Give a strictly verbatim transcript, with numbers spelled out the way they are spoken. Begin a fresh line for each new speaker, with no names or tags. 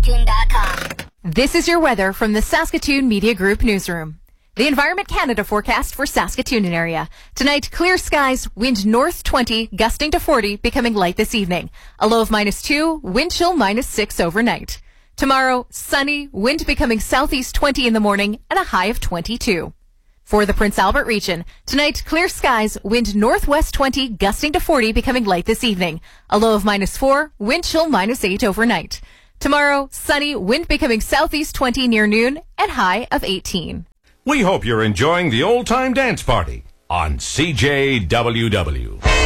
Saskatoon dot com.
This is your weather from the Saskatoon Media Group newsroom. The Environment Canada forecast for Saskatoon area. Tonight, clear skies, wind north twenty, gusting to forty, becoming light this evening. A low of minus two, wind chill minus six overnight. Tomorrow, sunny, wind becoming southeast twenty in the morning, and a high of twenty-two. For the Prince Albert region, tonight, clear skies, wind northwest twenty, gusting to forty, becoming light this evening. A low of minus four, wind chill minus eight overnight. Tomorrow, sunny, wind becoming southeast twenty near noon, and high of eighteen.
We hope you're enjoying the old-time dance party on C J W W.